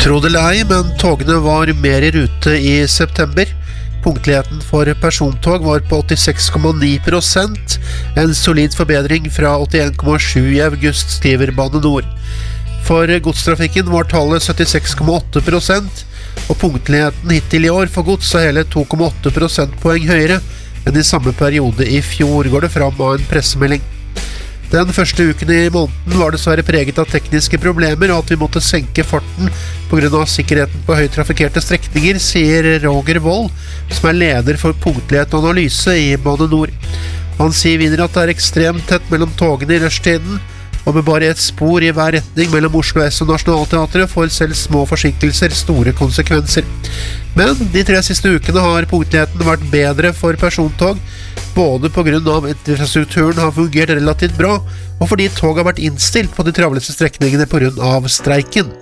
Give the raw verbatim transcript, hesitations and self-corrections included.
Tro det eller ei, men togene var mer i rute i september. Punktligheten for persontog var på åttiseks komma ni prosent, en solid forbedring fra åttien komma sju i august, skriver Bane Nor. For godstrafikken var tallet syttiseks komma åtte prosent, og punktligheten hittil i år for gods er hele to komma åtte prosentpoeng høyere enn i samme periode i fjor, går det fram av en pressemelding. Den første uken i måneden var dessverre preget av tekniske problemer og at vi måtte senke farten på grunn av sikkerheten på høytrafikerte strekninger, sier Roger Wold, som er leder for punktlighet og analyse i Bane Nor. Han sier videre at det er ekstremt tett mellom togene i rushtiden, og med bare et spor i hver retning mellom Oslo S og Nationaltheatret får selv små forsinkelser store konsekvenser. Men de tre siste ukene har punktligheten vært bedre for persontog, både på grunn av at infrastrukturen har fungert relativt bra, og fordi tog har vært innstilt på de travleste strekningene på grunn av streiken.